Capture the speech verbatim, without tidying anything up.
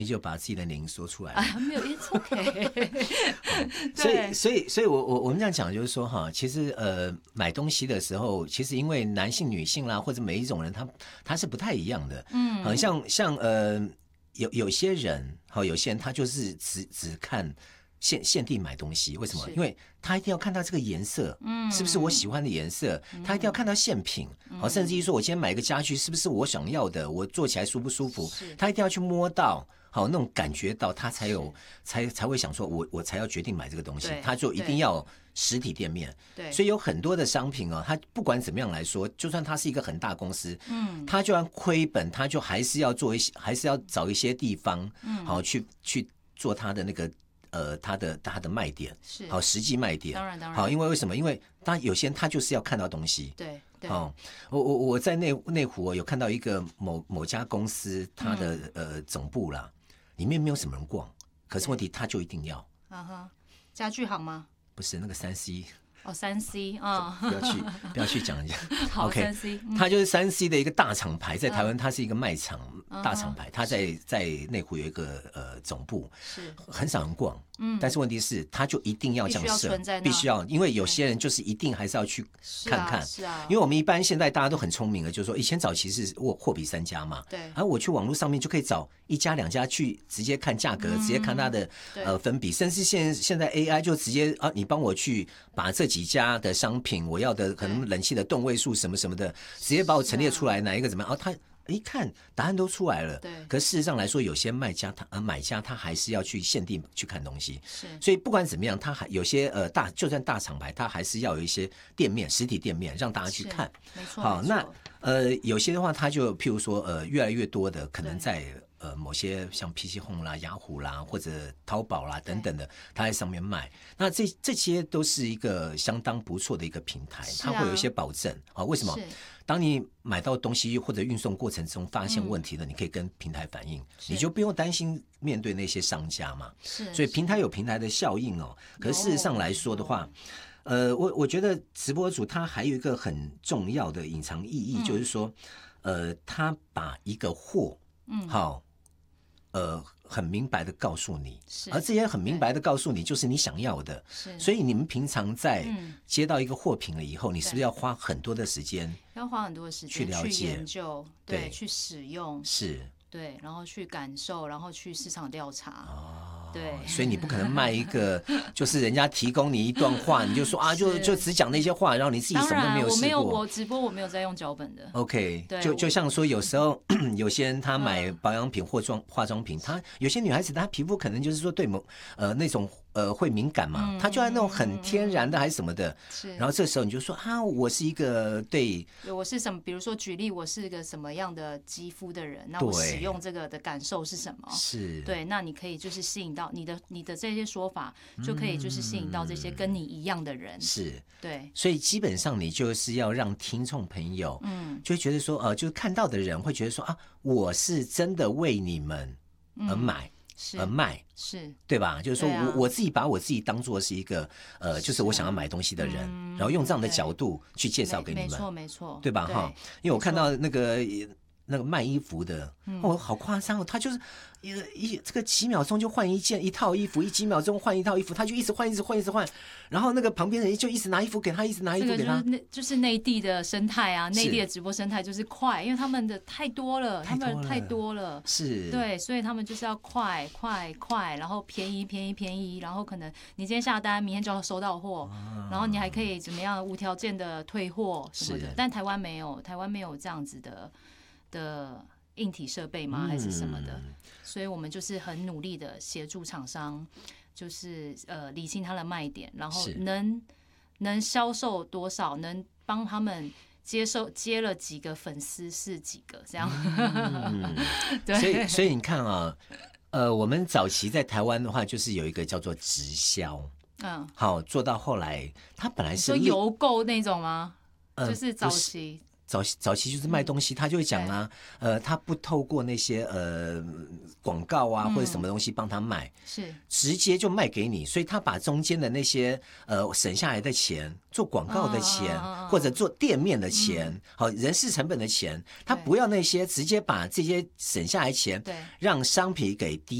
你就把自己的年龄说出来了。 啊，没有 ，it's okay 所以，所以，所以我我我们这样讲就是说哈，其实呃，买东西的时候，其实因为男性、女性啦，或者每一种人他他是不太一样的。嗯，好像像呃，有有些人，好，有些人他就是只只看。限限定买东西，为什么？因为他一定要看到这个颜色，嗯，是不是我喜欢的颜色？嗯、他一定要看到现品，好、嗯，甚至于说我今天买一个家具，是不是我想要的？我做起来舒不舒服？他一定要去摸到，好那种感觉到，他才有才才会想说我，我我才要决定买这个东西。他就一定要实体店面，对，所以有很多的商品哦，他不管怎么样来说，就算他是一个很大公司，嗯，他就算亏本，他就还是要做一些，还是要找一些地方，嗯，好去去做他的那个。呃，他的他的卖点是好实际卖点， 当然当然好，因为为什么？因为他有些人他就是要看到东西， 对对。 哦，我我我在内内湖我有看到一个某某家公司，它的、嗯、呃总部啦，里面没有什么人逛，可是问题他就一定要， 啊哈，家具行吗？ 不是那个三 C。 哦，三 C 啊， 不要去不要去讲一下。 好 ，OK， 三 C，嗯、 它就是三 C 的一个大厂牌，在台湾它是一个卖场、嗯、大厂牌，它在在内湖有一个呃总部，是很少人逛，嗯，但是问题是它就一定要这样设，必须要，因为有些人就是一定还是要去看看， 是啊，是啊， 因为我们一般现在大家都很聪明了，就是说以前早期是货货比三家嘛，对，然后我去网络上面就可以找一家两家去直接看价格，嗯、直接看它的呃分比，甚至现现在 A I 就直接啊，你帮我去把这几家的商品，我要的可能冷气的吨位数什么什么的，直接把我陈列出来，哪一个怎么样？哦，他一看答案都出来了。对。可事实上来说，有些卖家他呃买家他还是要去限定去看东西。是。所以不管怎么样，他还有些呃大，就算大厂牌，他还是要有一些店面、实体店面让大家去看。 没错。 好，那呃有些的话，他就譬如说呃越来越多的可能在。呃，某些像 P C Home 啦、雅虎啦，或者淘宝啦等等的，它在上面卖。那这这些都是一个相当不错的一个平台，啊、它会有一些保证啊。为什么？当你买到东西或者运送过程中发现问题了，嗯、你可以跟平台反映，你就不用担心面对那些商家嘛。是，所以平台有平台的效应哦。可是事实上来说的话，呃，我我觉得直播主他还有一个很重要的隐藏意义，嗯、就是说，呃，他把一个货，嗯，好。呃，很明白的告诉你，而这些很明白的告诉你，就是你想要的。所以你们平常在接到一个货品了以后，嗯、你是不是要花很多的时间？ 要花很多的时间去了解、 去研究，对，对去使用， 是， 对，然后去感受，然后去市场调查。哦。对， 所以你不可能卖一个，就是人家提供你一段话，你就说啊，就就只讲那些话，然后你自己什么都没有试过。 我没有，我直播我没有在用脚本的。 OK， 就就像说有时候有些人他买保养品或妆化妆品，他有些女孩子她皮肤可能就是说对某呃那种呃会敏感嘛，她、嗯、就要那种很天然的还是什么的。是。然后这时候你就说啊，我是一个对， 我是什么？比如说举例，我是一个什么样的肌肤的人，那我使用这个的感受是什么？是。对，那你可以就是吸引到。你的你的这些说法就可以就是吸引到这些跟你一样的人，嗯、 是， 对， 所以基本上你就是要让听众朋友，嗯，就会觉得说，呃，就是看到的人会觉得说啊，我是真的为你们而买、嗯、而卖， 是， 对吧？就是说我、啊、我自己把我自己当作是一个呃，就是我想要买东西的人，嗯、然后用这样的角度去介绍给你们， 没错没错， 对吧？哈，因为我看到那个。那个卖衣服的，哦，好夸张哦！他就是一一这个几秒钟就换一件一套衣服，一几秒钟换一套衣服，他就一直换，一直换，一直换。然后那个旁边的人就一直拿衣服给他，一直拿衣服给他。 这个就是就是内地的生态啊，内地的直播生态就是快，因为他们的太多了，他们太多了， 是， 对，所以他们就是要快快快，然后便宜便宜便宜，然后可能你今天下单，明天就要收到货，啊、然后你还可以怎么样无条件的退货什么的。但台湾没有，台湾没有这样子的。的硬体设备吗？还是什么的？嗯、所以我们就是很努力的协助厂商，就是呃理清他的卖点，然后能能销售多少，能帮他们接受接了几个粉丝是几个这样。 嗯、对，所以所以你看啊，呃，我们早期在台湾的话，就是有一个叫做直销，嗯，好做到后来，它本来是说邮购那种吗？呃、就是早期。 早早期就是卖东西，他就会讲啊，呃，他不透过那些呃广告啊、嗯、或者什么东西帮他卖， 是直接就卖给你，所以他把中间的那些呃省下来的钱，做广告的钱、哦、或者做店面的钱，好、嗯、人事成本的钱，他不要那些，直接把这些省下来钱让商品给低